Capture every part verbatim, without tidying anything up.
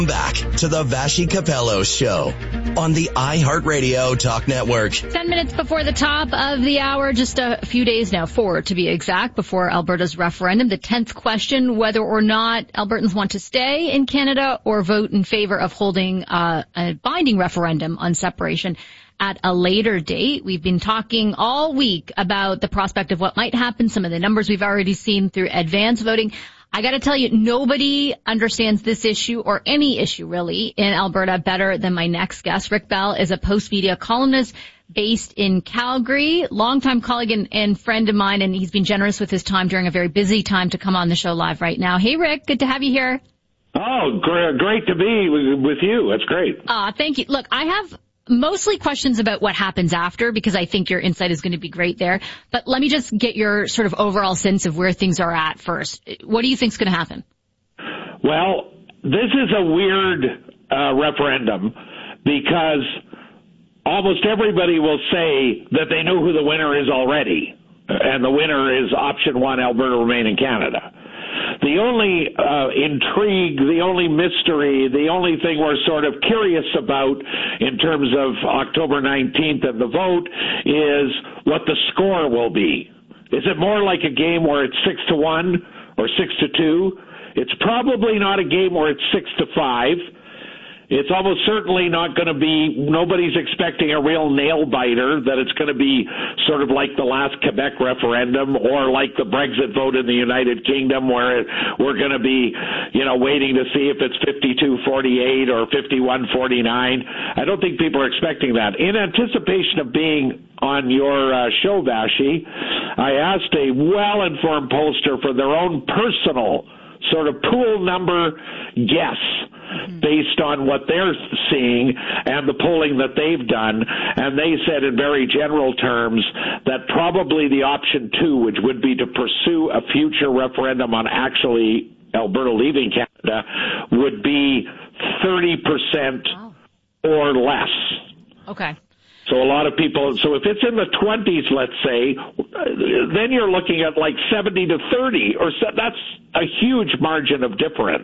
Back to the Vassy Capello Show on the iHeartRadio Talk Network. Ten minutes before the top of the hour, just a few days now, four to be exact, before Alberta's referendum. The tenth question, whether or not Albertans want to stay in Canada or vote in favor of holding uh, a binding referendum on separation at a later date. We've been talking all week about the prospect of what might happen, some of the numbers we've already seen through advance voting. I got to tell you, nobody understands this issue or any issue really in Alberta better than my next guest. Rick Bell is a Post-Media columnist based in Calgary, longtime colleague and, and friend of mine, and he's been generous with his time during a very busy time to come on the show live right now. Hey, Rick, good to have you here. Oh, great, great to be with you. That's great. Uh, thank you. Look, I have mostly questions about what happens after, because I think your insight is going to be great there. But let me just get your sort of overall sense of where things are at first. What do you think is going to happen? Well, this is a weird uh, referendum because almost everybody will say that they know who the winner is already. And the winner is option one, Alberta remain in Canada. The only uh, intrigue, the only mystery, the only thing we're sort of curious about in terms of October nineteenth and the vote is what the score will be. Is it more like a game where it's six to one or six to two? It's probably not a game where it's six to five. It's almost certainly not going to be, nobody's expecting a real nail-biter, that it's going to be sort of like the last Quebec referendum or like the Brexit vote in the United Kingdom where we're going to be, you know, waiting to see if it's fifty-two forty-eight or fifty-one forty-nine. I don't think people are expecting that. In anticipation of being on your uh, show, Vassy, I asked a well-informed pollster for their own personal sort of pool number guess based on what they're seeing and the polling that they've done. And they said in very general terms that probably the option two, which would be to pursue a future referendum on actually Alberta leaving Canada, would be thirty percent wow. or less. Okay. So a lot of people, so if it's in the twenties, let's say, then you're looking at like seventy to thirty, or so, that's a huge margin of difference.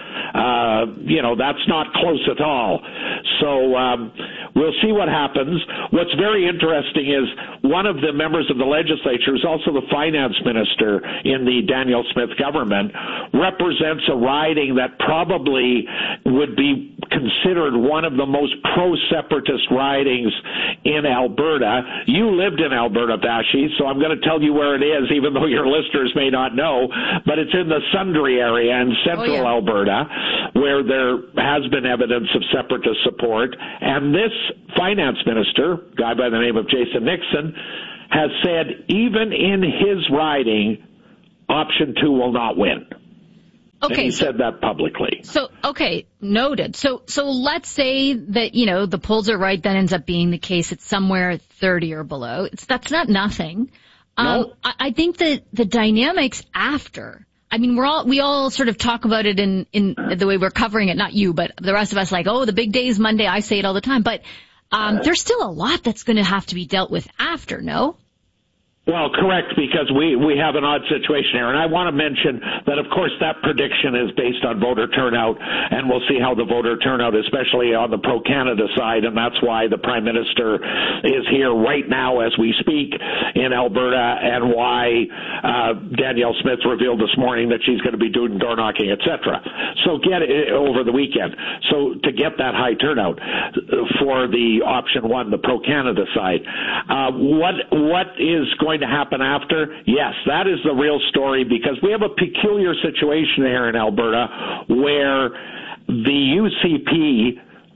Uh, you know, that's not close at all. So um, we'll see what happens. What's very interesting is one of the members of the legislature, who's also the finance minister in the Danielle Smith government, represents a riding that probably would be considered one of the most pro-separatist ridings in Alberta. You lived in Alberta, Vassy, so I'm going to tell you where it is, even though your listeners may not know, but it's in the Sundre area in central oh, yeah. Alberta, where there has been evidence of separatist support. And this finance minister, a guy by the name of Jason Nixon, has said even in his riding, option two will not win. Okay, and he so, said that publicly. So, okay, noted. So, so let's say that, you know, the polls are right, that ends up being the case. It's somewhere thirty or below. It's, that's not nothing. Um, no. I, I think that the dynamics after, I mean, we're all, we all sort of talk about it in, in the way we're covering it, not you, but the rest of us, like, oh, the big day is Monday. I say it all the time, but, um, there's still a lot that's going to have to be dealt with after, no? Well, correct, because we, we have an odd situation here. And I want to mention that, of course, that prediction is based on voter turnout, and we'll see how the voter turnout, especially on the pro-Canada side, and that's why the Prime Minister is here right now as we speak in Alberta, and why uh, Danielle Smith revealed this morning that she's going to be doing door knocking, et cetera. So get it over the weekend. So to get that high turnout for the option one, the pro-Canada side, uh, what what is going to happen after? Yes, that is the real story, because we have a peculiar situation here in Alberta where the U C P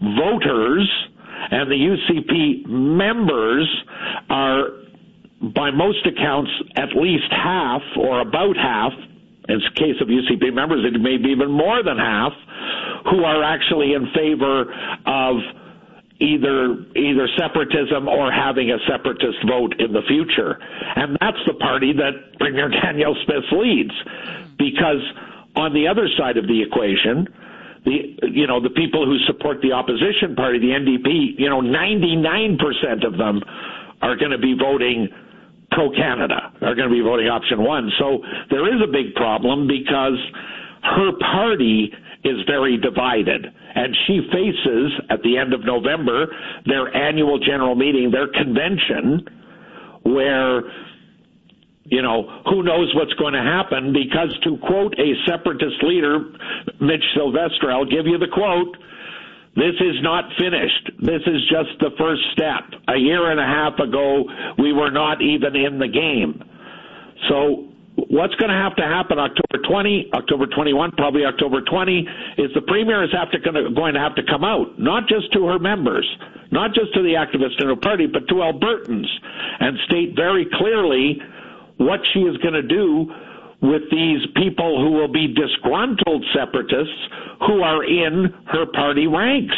voters and the U C P members are, by most accounts, at least half or about half, in the case of U C P members, it may be even more than half, who are actually in favor of either either separatism or having a separatist vote in the future. And that's the party that Premier Danielle Smith leads. Because on the other side of the equation, the you know, the people who support the opposition party, the N D P, you know, ninety-nine percent of them are going to be voting pro-Canada, are going to be voting option one. So there is a big problem, because her party is very divided. And she faces, at the end of November, their annual general meeting, their convention, where, you know, who knows what's going to happen, because to quote a separatist leader, Mitch Sylvester, I'll give you the quote, "This is not finished. This is just the first step. A year and a half ago, we were not even in the game." So what's going to have to happen October twentieth, October twenty-first, probably October twentieth, is the premier is have to, going to have to come out, not just to her members, not just to the activists in her party, but to Albertans, and state very clearly what she is going to do with these people who will be disgruntled separatists who are in her party ranks.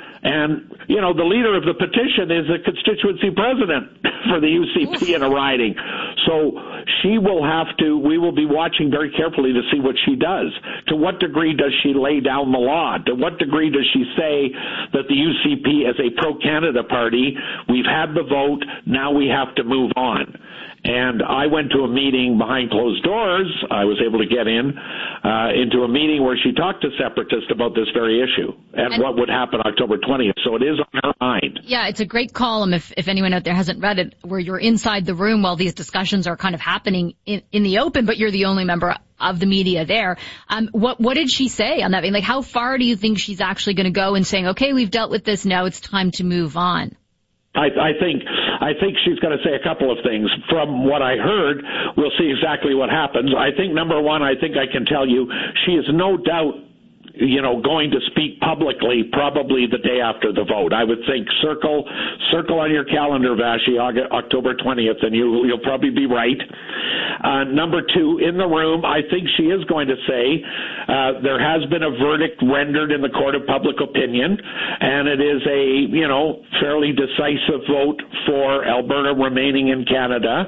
And, you know, the leader of the petition is a constituency president for the U C P in a riding. So she will have to, we will be watching very carefully to see what she does. To what degree does she lay down the law? To what degree does she say that the U C P is a pro-Canada party? We've had the vote, now we have to move on. And I went to a meeting behind closed doors. I was able to get in uh, into a meeting where she talked to separatists about this very issue and, and what would happen October twentieth. So it is on her mind. Yeah, it's a great column if, if anyone out there hasn't read it, where you're inside the room while these discussions are kind of happening in, in the open, but you're the only member of the media there. Um, what what did she say on that? I mean, like, how far do you think she's actually going to go in saying, okay, we've dealt with this, now it's time to move on? I, I think I think she's going to say a couple of things. From what I heard, we'll see exactly what happens. I think, number one, I think I can tell you she is no doubt, you know, going to speak publicly probably the day after the vote. I would think circle circle on your calendar, Vashi, October twentieth, and you, you'll probably be right. Uh, number two, in the room, I think she is going to say uh, there has been a verdict rendered in the court of public opinion, and it is a, you know, fairly decisive vote for Alberta remaining in Canada.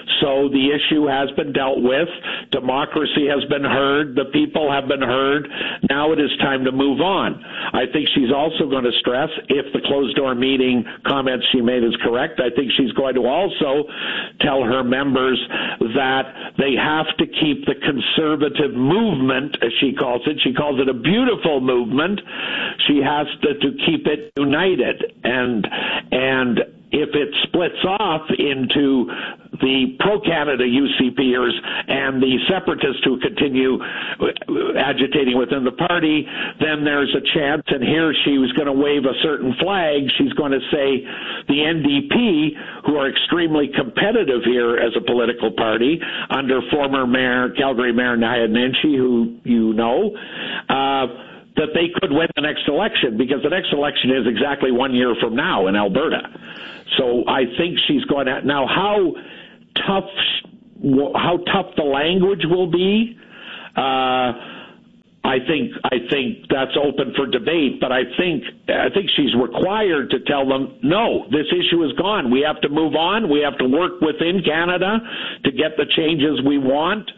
So the issue has been dealt with. Democracy has been heard. The people have been heard. Now it is time to move on. I think she's also going to stress, if the closed-door meeting comments she made is correct, I think she's going to also tell her members that they have to keep the conservative movement, as she calls it. She calls it a beautiful movement. She has to, to keep it united. And, and if it splits off into the pro-Canada U C Pers and the separatists who continue agitating within the party, then there's a chance, and here she was going to wave a certain flag. She's going to say the N D P, who are extremely competitive here as a political party, under former Mayor, Calgary Mayor Naya Nenshi, who you know, uh, that they could win the next election, because the next election is exactly one year from now in Alberta. So I think she's going to, now how tough, how tough the language will be, uh, I think, I think that's open for debate, but I think, I think she's required to tell them, no, this issue is gone. We have to move on. We have to work within Canada to get the changes we want.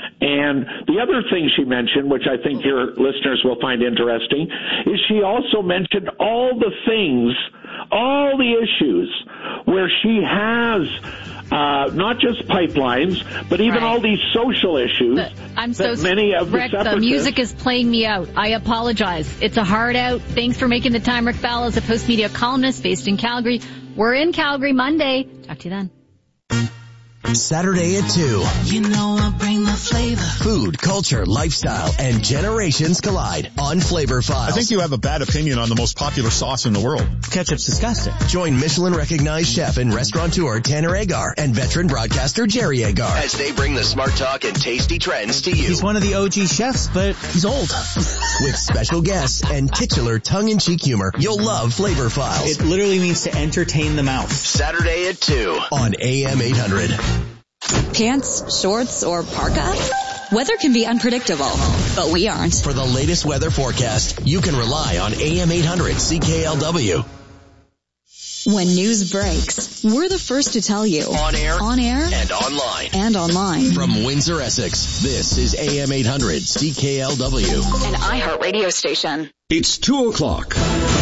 And the other thing she mentioned, which I think your listeners will find interesting, is she also mentioned all the things, all the issues where she has uh, not just pipelines, but even right. all these social issues. The, I'm so that many of Rick, the, the music is playing me out. I apologize. It's a hard out. Thanks for making the time, Rick Bell, as a Post Media columnist based in Calgary. We're in Calgary Monday. Talk to you then. Saturday at two. You know I bring the flavor. Food, culture, lifestyle, and generations collide on Flavor Files. I think you have a bad opinion on the most popular sauce in the world. Ketchup's disgusting. Join Michelin-recognized chef and restaurateur Tanner Agar and veteran broadcaster Jerry Agar as they bring the smart talk and tasty trends to you. He's one of the O G chefs, but he's old. With special guests and titular tongue-in-cheek humor, you'll love Flavor Files. It literally means to entertain the mouth. Saturday at two on A M eight hundred. Pants, shorts, or parka? Weather can be unpredictable, but we aren't. For the latest weather forecast, you can rely on A M eight hundred C K L W. When news breaks, we're the first to tell you. On air, on air, and online. And online. From Windsor, Essex, this is A M eight hundred C K L W. An iHeart radio station. It's two o'clock.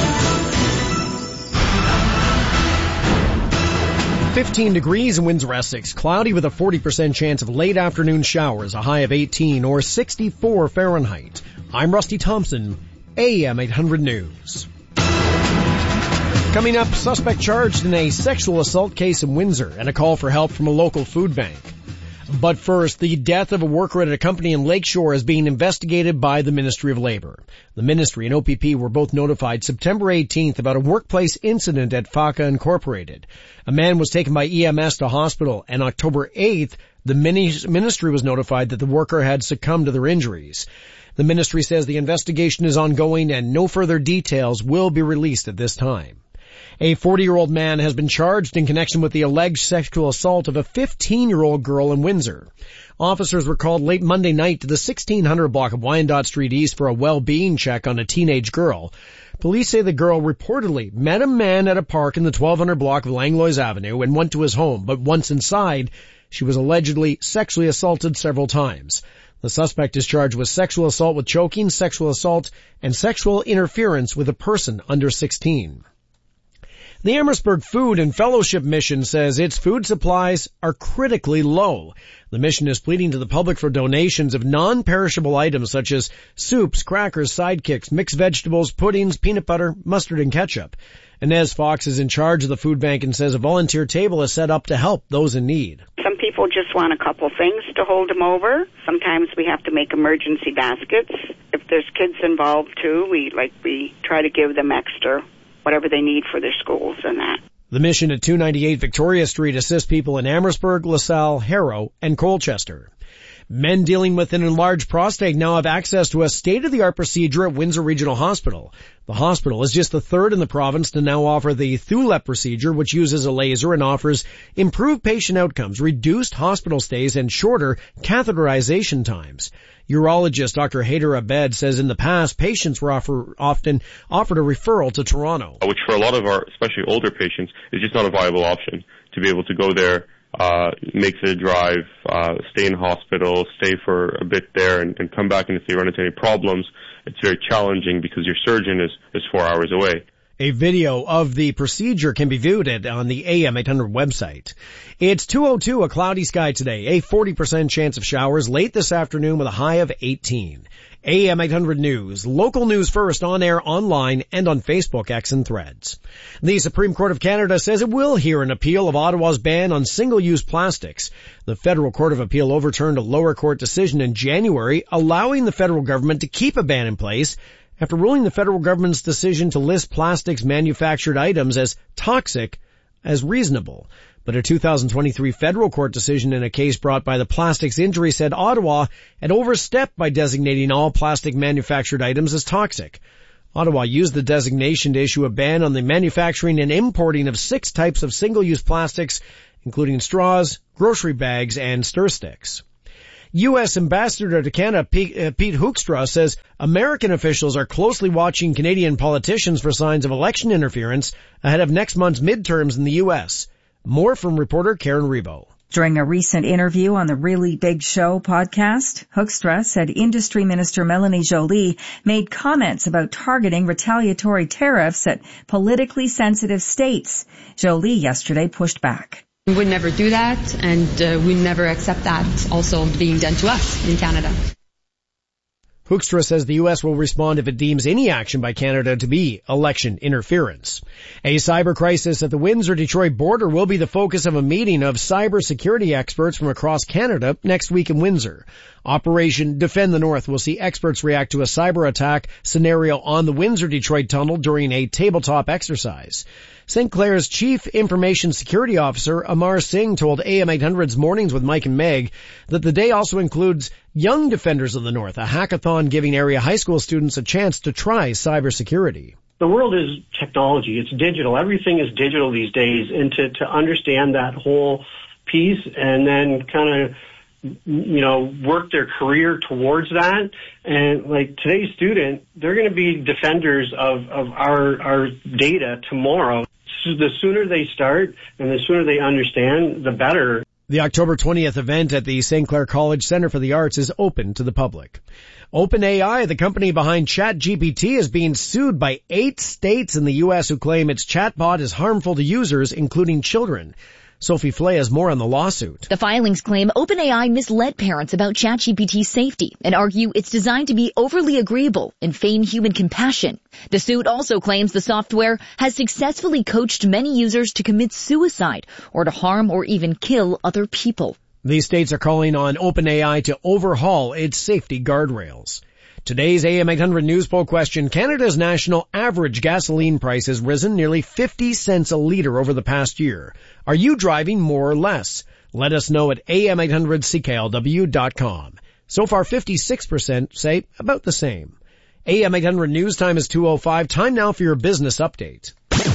fifteen degrees in Windsor, Essex. Cloudy with a forty percent chance of late afternoon showers, a high of eighteen or sixty-four Fahrenheit. I'm Rusty Thompson. A M eight hundred News. Coming up, suspect charged in a sexual assault case in Windsor and a call for help from a local food bank. But first, the death of a worker at a company in Lakeshore is being investigated by the Ministry of Labor. The Ministry and O P P were both notified September eighteenth about a workplace incident at F A C A Incorporated. A man was taken by E M S to hospital, and October eighth, the Ministry was notified that the worker had succumbed to their injuries. The Ministry says the investigation is ongoing and no further details will be released at this time. A forty-year-old man has been charged in connection with the alleged sexual assault of a fifteen-year-old girl in Windsor. Officers were called late Monday night to the sixteen hundred block of Wyandotte Street East for a well-being check on a teenage girl. Police say the girl reportedly met a man at a park in the twelve hundred block of Langlois Avenue and went to his home, but once inside, she was allegedly sexually assaulted several times. The suspect is charged with sexual assault with choking, sexual assault, and sexual interference with a person under sixteen. The Amherstburg Food and Fellowship Mission says its food supplies are critically low. The mission is pleading to the public for donations of non-perishable items such as soups, crackers, sidekicks, mixed vegetables, puddings, peanut butter, mustard, and ketchup. Inez Fox is in charge of the food bank and says a volunteer table is set up to help those in need. Some people just want a couple things to hold them over. Sometimes we have to make emergency baskets. If there's kids involved too, we like we try to give them extra whatever they need for their schools and that. The mission at two ninety-eight Victoria Street assists people in Amherstburg, LaSalle, Harrow, and Colchester. Men dealing with an enlarged prostate now have access to a state-of-the-art procedure at Windsor Regional Hospital. The hospital is just the third in the province to now offer the Thulep procedure, which uses a laser and offers improved patient outcomes, reduced hospital stays, and shorter catheterization times. Urologist Doctor Haider Abed says in the past, patients were offer, often offered a referral to Toronto. Which for a lot of our, especially older patients, is just not a viable option to be able to go there, uh, make the drive, uh, stay in hospital, stay for a bit there, and, and come back. And if they run into any problems, it's very challenging because your surgeon is, is four hours away. A video of the procedure can be viewed at, on the A M eight hundred website. It's two oh two, a cloudy sky today, a forty percent chance of showers late this afternoon with a high of eighteen. A M eight hundred News, local news first, on air, online, and on Facebook, X, and Threads. The Supreme Court of Canada says it will hear an appeal of Ottawa's ban on single-use plastics. The Federal Court of Appeal overturned a lower court decision in January, allowing the federal government to keep a ban in place after ruling the federal government's decision to list plastics manufactured items as toxic as reasonable. But a two thousand twenty-three federal court decision in a case brought by the Plastics Injury said Ottawa had overstepped by designating all plastic manufactured items as toxic. Ottawa used the designation to issue a ban on the manufacturing and importing of six types of single-use plastics, including straws, grocery bags, and stir sticks. U S Ambassador to Canada Pete, uh, Pete Hoekstra says American officials are closely watching Canadian politicians for signs of election interference ahead of next month's midterms in the U S. More from reporter Karen Rebo. During a recent interview on the Really Big Show podcast, Hoekstra said Industry Minister Melanie Joly made comments about targeting retaliatory tariffs at politically sensitive states. Joly yesterday pushed back. We would never do that, and uh, we never accept that also being done to us in Canada. Hoekstra says the U S will respond if it deems any action by Canada to be election interference. A cyber crisis at the Windsor-Detroit border will be the focus of a meeting of cybersecurity experts from across Canada next week in Windsor. Operation Defend the North will see experts react to a cyber attack scenario on the Windsor-Detroit tunnel during a tabletop exercise. Saint Clair's Chief Information Security Officer Amar Singh told A M eight hundred's Mornings with Mike and Meg that the day also includes Young Defenders of the North, a hackathon giving area high school students a chance to try cybersecurity. The world is technology. It's digital. Everything is digital these days. And to, to understand that whole piece and then kind of, you know, work their career towards that. And like today's student, they're going to be defenders of, of our, our data tomorrow. So the sooner they start and the sooner they understand, the better. The October twentieth event at the Saint Clair College Center for the Arts is open to the public. OpenAI, the company behind ChatGPT, is being sued by eight states in the U S who claim its chatbot is harmful to users, including children. Sophie Flay has more on the lawsuit. The filings claim OpenAI misled parents about ChatGPT's safety and argue it's designed to be overly agreeable and feign human compassion. The suit also claims the software has successfully coached many users to commit suicide or to harm or even kill other people. These states are calling on OpenAI to overhaul its safety guardrails. Today's A M eight hundred News Poll question, Canada's national average gasoline price has risen nearly fifty cents a litre over the past year. Are you driving more or less? Let us know at A M eight hundred C K L W dot com. So far, fifty-six percent say about the same. A M eight hundred News Time is two oh five. Time now for your business update.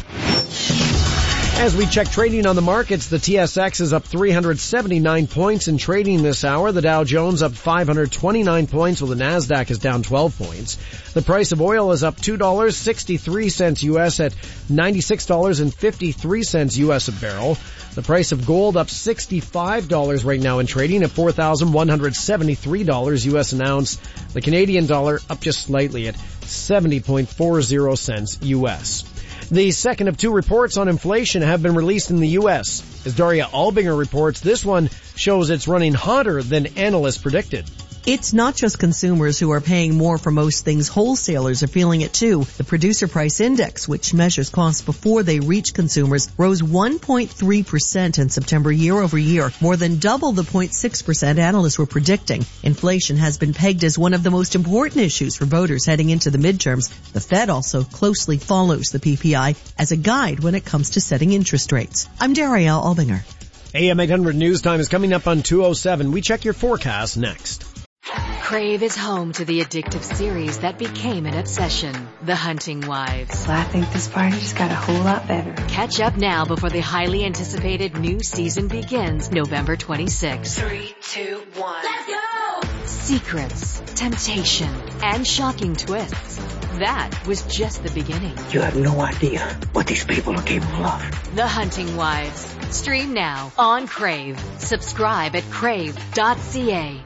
As we check trading on the markets, the T S X is up three hundred seventy-nine points in trading this hour. The Dow Jones up five hundred twenty-nine points, while the Nasdaq is down twelve points. The price of oil is up two dollars and sixty-three cents U S at ninety-six dollars and fifty-three cents U S a barrel. The price of gold up sixty-five dollars right now in trading at four thousand one hundred seventy-three dollars U S an ounce. The Canadian dollar up just slightly at seventy point four zero cents U S. The second of two reports on inflation have been released in the U S. As Daria Albinger reports, this one shows it's running hotter than analysts predicted. It's not just consumers who are paying more for most things. Wholesalers are feeling it too. The Producer Price Index, which measures costs before they reach consumers, rose one point three percent in September year over year, more than double the zero point six percent analysts were predicting. Inflation has been pegged as one of the most important issues for voters heading into the midterms. The Fed also closely follows the P P I as a guide when it comme to setting interest rates. I'm Daria Albinger. A M eight hundred News Time is coming up on two oh seven. We check your forecast next. Crave is home to the addictive series that became an obsession, The Hunting Wives. Well, I think this party just got a whole lot better. Catch up now before the highly anticipated new season begins November twenty-sixth. Three, two, one. Let's go! Secrets, temptation, and shocking twists. That was just the beginning. You have no idea what these people are capable of. The Hunting Wives. Stream now on Crave. Subscribe at crave dot c a.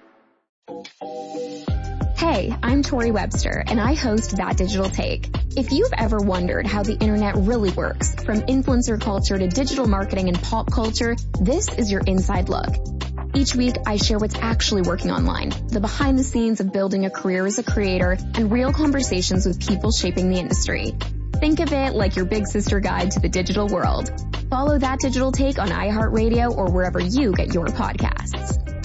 Hey, I'm Tori Webster, and I host That Digital Take. If you've ever wondered how the internet really works, from influencer culture to digital marketing and pop culture, this is your inside look. Each week, I share what's actually working online, the behind the scenes of building a career as a creator, and real conversations with people shaping the industry. Think of it like your big sister guide to the digital world. Follow That Digital Take on iHeartRadio or wherever you get your podcasts.